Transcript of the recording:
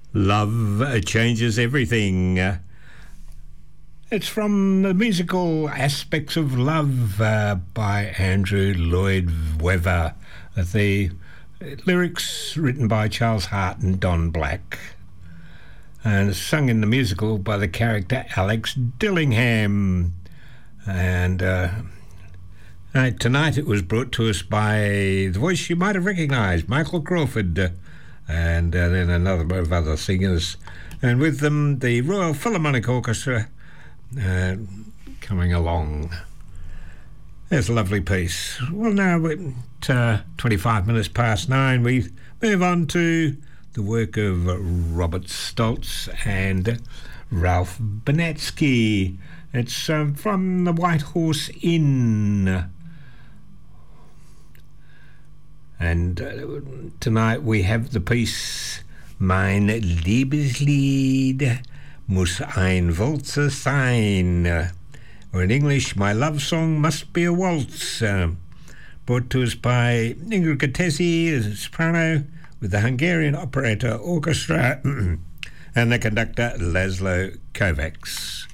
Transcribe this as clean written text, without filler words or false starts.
Love Changes Everything. It's from the musical Aspects of Love by Andrew Lloyd Webber. The lyrics written by Charles Hart and Don Black, and sung in the musical by the character Alex Dillingham. And tonight it was brought to us by the voice you might have recognised, Michael Crawford, and then a number of other singers, and with them the Royal Philharmonic Orchestra coming along. There's a lovely piece. Well, now at 25 minutes past 9, we move on to the work of Robert Stoltz and Ralph Benatsky. It's from the White Horse Inn. And tonight we have the piece Mein Liebeslied muss ein Walzer sein, or in English, My Love Song Must Be a Waltz, brought to us by Ingrid Katesi as a soprano with the Hungarian Operator Orchestra and the conductor Laszlo Kovacs.